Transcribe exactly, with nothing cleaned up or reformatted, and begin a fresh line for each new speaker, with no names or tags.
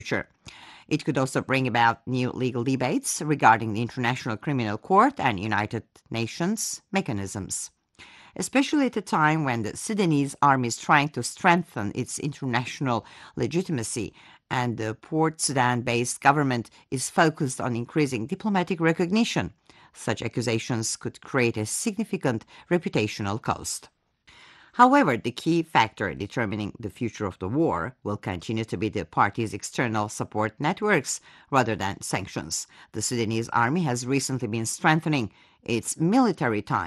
future. It could also bring about new legal debates regarding the International Criminal Court and United Nations mechanisms, especially at a time when the Sudanese army is trying to strengthen its international legitimacy and the Port Sudan-based government is focused on increasing diplomatic recognition. Such accusations could create a significant reputational cost. However, the key factor determining the future of the war will continue to be the party's external support networks rather than sanctions. The Sudanese army has recently been strengthening its military ties